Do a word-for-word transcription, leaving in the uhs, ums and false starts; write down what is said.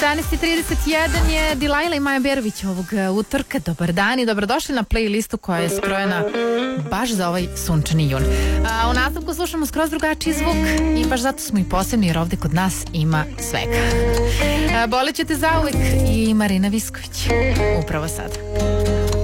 jedanaest i trideset jedan je Dilajla i Maja Berović ovog utorka. Dobar dan i dobrodošli na playlistu koja je skrojena baš za ovaj sunčani jun. A, u nastavku slušamo skroz drugačiji zvuk i baš zato smo i posebni jer ovde kod nas ima svega. A, bolećete zauvek i Marina Visković upravo sad.